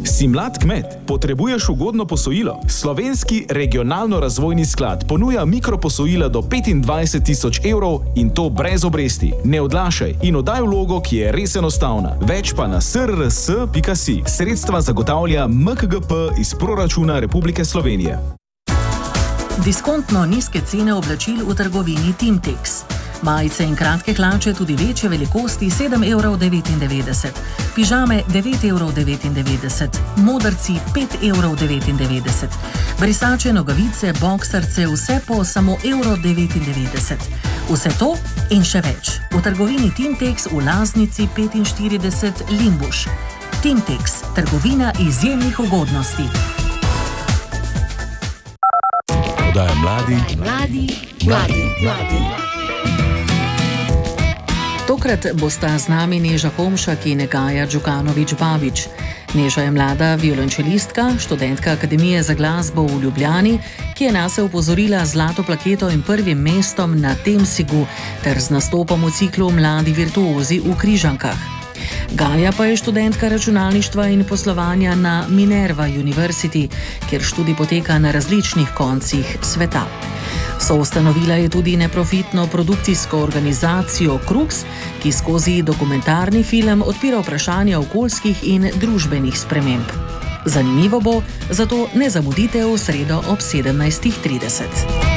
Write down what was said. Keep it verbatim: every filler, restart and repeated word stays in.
Si mlad kmet, potrebuješ ugodno posojilo? Slovenski regionalno-razvojni sklad ponuja mikroposojila do petindvajset tisoč evrov in to brez obresti. Ne odlašaj in oddaj vlogo, ki je res enostavna. Več pa na s r r s pika si. Sredstva zagotavlja M K G P iz proračuna Republike Slovenije. Diskontno nizke cene oblačil v trgovini Timtex. Majice in kratke hlače tudi večje velikosti sedem evrov devetindevetdeset, pižame devet evrov devetindevetdeset, modrci pet evrov devetindevetdeset, brisače, nogavice, boksarce, vse po samo evro devetindevetdeset. Vse to in še več v trgovini Timtex v Laznici petinštirideset Limbuš. Timtex, trgovina izjemnih ugodnosti. Podaja mladi, mladi, mladi, mladi. Tokrat bosta z nami Neža Homšak in Gaja Đukanović-Babić. Neža je mlada violončelistka, študentka Akademije za glasbo v Ljubljani, ki je nase upozorila z zlato plaketo in prvim mestom na Temsigu ter z nastopom v ciklu Mladi virtuozi v Križankah. Gaja pa je študentka računalništva in poslovanja na Minerva University, kjer študij poteka na različnih koncih sveta. Soustanovila je tudi neprofitno produkcijsko organizacijo Krux, ki skozi dokumentarni film odpira vprašanja okoljskih in družbenih sprememb. Zanimivo bo, zato ne zamudite v sredo ob sedemnajstih trideset.